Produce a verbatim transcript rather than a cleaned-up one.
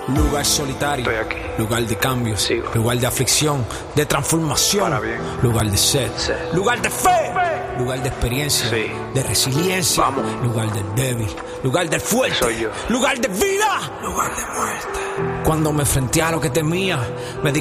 Lugar solitario, Estoy aquí. lugar de cambio, Sigo. lugar de aflicción, de transformación, Para bien. lugar de sed, Sed. lugar de fe, lugar de experiencia, Sí. de resiliencia, Vamos. lugar del débil, lugar del fuerte, Soy yo. lugar de vida, lugar de muerte. Cuando me enfrenté a lo que temía, me di